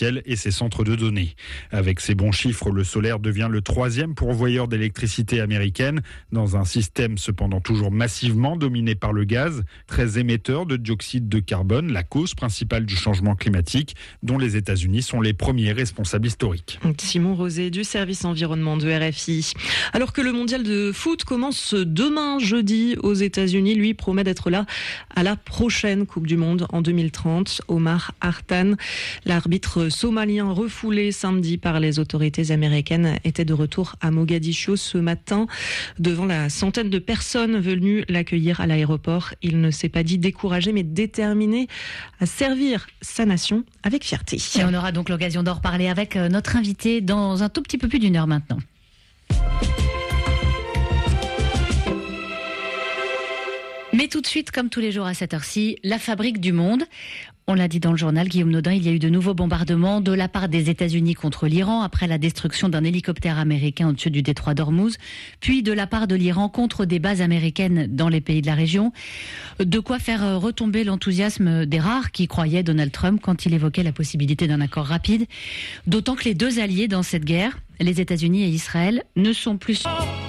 logiciels et ses centres de données. Avec ces bons chiffres, le solaire devient le 3e pourvoyeur d'électricité américaine, dans un système cependant toujours massivement dominé par le gaz, très émetteur de dioxyde de carbone, la cause principale du changement climatique, dont les États-Unis sont les premiers responsables historiques. Simon Rosé du service environnement de RFI. Alors que le mondial de foot commence demain jeudi aux États-Unis, lui promet d'être là à la prochaine Coupe du Monde en 2030. Omar Hartan, l'arbitre somalien refoulé samedi par les autorités américaines, était de retour à Mogadiscio ce matin devant la centaine de personnes venues l'accueillir à l'aéroport. Il ne s'est pas dit découragé mais déterminé à servir sa nation avec fierté. Et on aura donc l'occasion d'en reparler avec notre invité dans un tout petit peu plus d'1 heure maintenant. Mais tout de suite, comme tous les jours à cette heure-ci, la fabrique du monde. On l'a dit dans le journal, Guillaume Naudin, il y a eu de nouveaux bombardements de la part des États-Unis contre l'Iran après la destruction d'un hélicoptère américain au-dessus du détroit d'Ormuz, puis de la part de l'Iran contre des bases américaines dans les pays de la région. De quoi faire retomber l'enthousiasme des rares qui croyaient Donald Trump quand il évoquait la possibilité d'un accord rapide. D'autant que les deux alliés dans cette guerre, les États-Unis et Israël, ne sont plus...